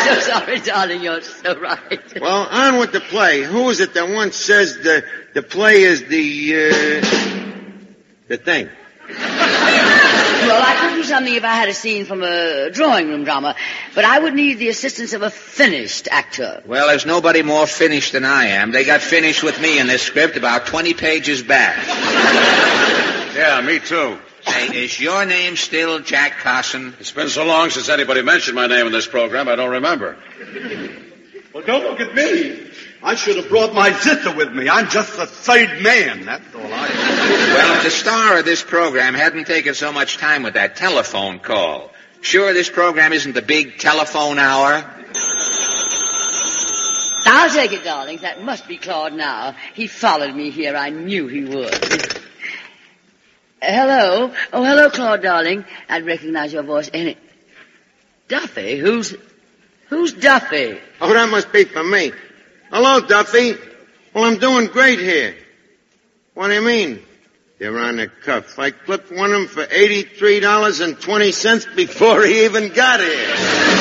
so sorry, darling. You're so right. Well, on with the play. Who is it that once says the play is the thing? Well, I could do something if I had a scene from a drawing room drama, but I would need the assistance of a finished actor. Well, there's nobody more finished than I am. They got finished with me in this script about 20 pages back. Yeah, me too. Say, is your name still Jack Carson? It's been so long since anybody mentioned my name in this program, I don't remember. Well, don't look at me. I should have brought my sister with me. I'm just the third man, that's all I am. Well, if the star of this program hadn't taken so much time with that telephone call, sure this program isn't the big telephone hour? I'll take it, darlings. That must be Claude now. He followed me here. I knew he would. Hello. Oh, hello, Claude, darling. I'd recognize your voice. Duffy? Who's Duffy? Oh, that must be for me. Hello, Duffy. Well, I'm doing great here. What do you mean? You're on the cuff. I clipped one of them for $83.20 before he even got here.